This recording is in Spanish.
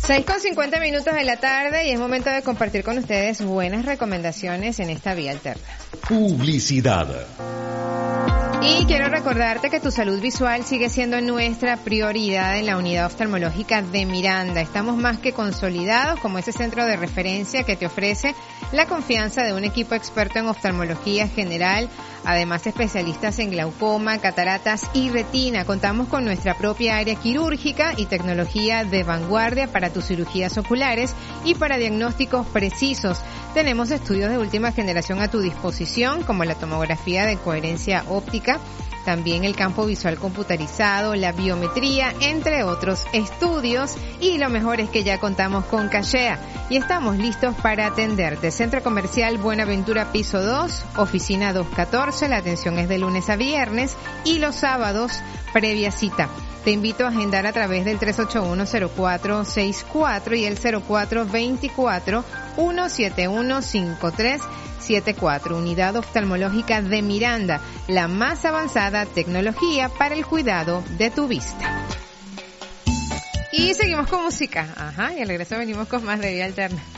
6:50 de la tarde y es momento de compartir con ustedes buenas recomendaciones en esta vía alterna. Publicidad. Y quiero recordarte que tu salud visual sigue siendo nuestra prioridad en la unidad oftalmológica de Miranda. Estamos más que consolidados como ese centro de referencia que te ofrece la confianza de un equipo experto en oftalmología general, además especialistas en glaucoma, cataratas y retina. Contamos con nuestra propia área quirúrgica y tecnología de vanguardia para tus cirugías oculares y para diagnósticos precisos. Tenemos estudios de última generación a tu disposición, como la tomografía de coherencia óptica, también el campo visual computarizado, la biometría, entre otros estudios. Y lo mejor es que ya contamos con Cachea y estamos listos para atenderte. Centro Comercial Buenaventura, piso 2, oficina 214. La atención es de lunes a viernes y los sábados previa cita. Te invito a agendar a través del 381-0464 y el 0424-171-5374. Unidad oftalmológica de Miranda, la más avanzada tecnología para el cuidado de tu vista. Y seguimos con música. Y al regreso venimos con más de Vía Alterna.